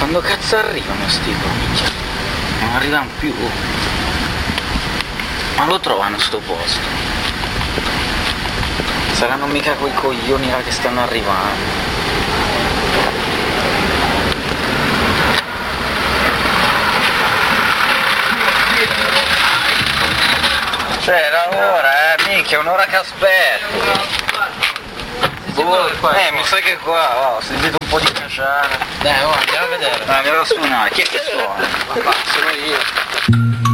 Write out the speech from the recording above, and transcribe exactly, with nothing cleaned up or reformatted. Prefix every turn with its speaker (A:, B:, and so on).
A: Quando cazzo arrivano sti qua, minchia? Non arrivano più. Ma lo trovano sto posto? Saranno mica quei coglioni là che stanno arrivando. Cioè, era un'ora, eh, minchia, un'ora che aspetto. Eh, mi sa che qua, oh, sentite un po' di cacciare.
B: Dai, oh, andiamo a vedere.
A: Andiamo a suonare, chi è che suona?
B: Ma sono io.